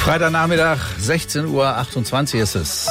Freitagnachmittag, 16:28 Uhr ist es.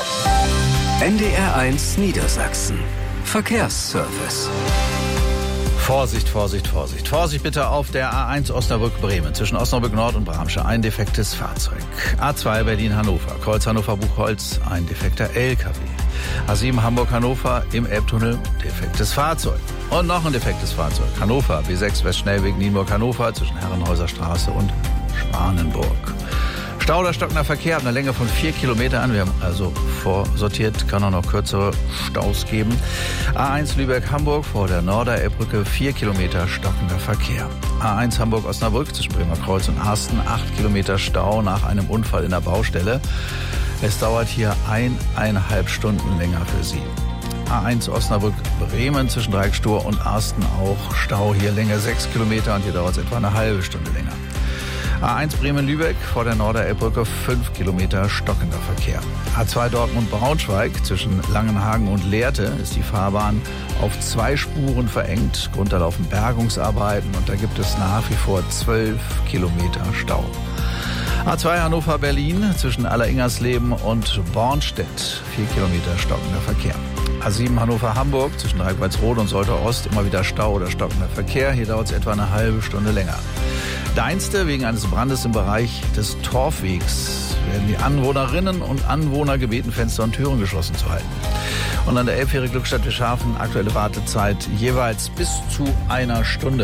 NDR1 Niedersachsen. Verkehrsservice. Vorsicht, Vorsicht, Vorsicht. Vorsicht bitte auf der A1 Osnabrück-Bremen zwischen Osnabrück Nord und Bramsche. Ein defektes Fahrzeug. A2 Berlin-Hannover, Kreuz Hannover-Buchholz, ein defekter LKW. A7 Hamburg-Hannover im Elbtunnel, defektes Fahrzeug. Und noch ein defektes Fahrzeug. Hannover, B6 Westschnellweg Nienburg-Hannover zwischen Herrenhäuserstraße und Schwanenburg. Stau oder stockender Verkehr hat eine Länge von 4 Kilometern. Wir haben also vorsortiert, kann auch noch kürzere Staus geben. A1 Lübeck-Hamburg vor der Norderelbbrücke 4 Kilometer stockender Verkehr. A1 Hamburg-Osnabrück zwischen Bremer Kreuz und Arsten 8 Kilometer Stau nach einem Unfall in der Baustelle. Es dauert hier 1,5 Stunden länger für Sie. A1 Osnabrück-Bremen zwischen Dreieckstor und Arsten auch Stau, hier Länge 6 Kilometer und hier dauert es etwa eine halbe Stunde länger. A1 Bremen-Lübeck vor der Norderelbbrücke 5 Kilometer stockender Verkehr. A2 Dortmund-Braunschweig zwischen Langenhagen und Lehrte ist die Fahrbahn auf 2 Spuren verengt. Grund da laufen Bergungsarbeiten und da gibt es nach wie vor 12 Kilometer Stau. A2 Hannover-Berlin zwischen Alleringersleben und Bornstedt 4 Kilometer stockender Verkehr. A7 Hannover-Hamburg zwischen Reickweitzrode und Soltau-Ost immer wieder Stau oder stockender Verkehr. Hier dauert es etwa eine halbe Stunde länger. Deinste, wegen eines Brandes im Bereich des Torfwegs werden die Anwohnerinnen und Anwohner gebeten, Fenster und Türen geschlossen zu halten. Und an der Elbfähre Glückstadt-Wischhafen aktuelle Wartezeit jeweils bis zu einer Stunde.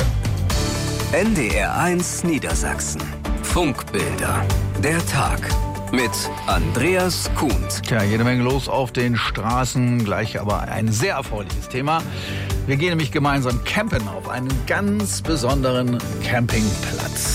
NDR1 Niedersachsen. Funkbilder. Der Tag. Mit Andreas Kuhnt. Tja, jede Menge los auf den Straßen, gleich aber ein sehr erfreuliches Thema. Wir gehen nämlich gemeinsam campen auf einen ganz besonderen Campingplatz.